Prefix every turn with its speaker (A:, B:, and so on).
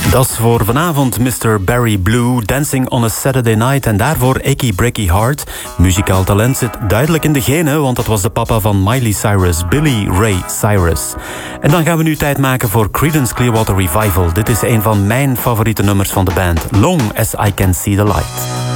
A: Dat is voor vanavond Mr. Barry Blue, Dancing on a Saturday Night. En daarvoor Achy Breaky Heart. Muzikaal talent zit duidelijk in de genen, want dat was de papa van Miley Cyrus, Billy Ray Cyrus. En dan gaan we nu tijd maken voor Creedence Clearwater Revival. Dit is een van mijn favoriete nummers van de band, Long as I Can See the Light.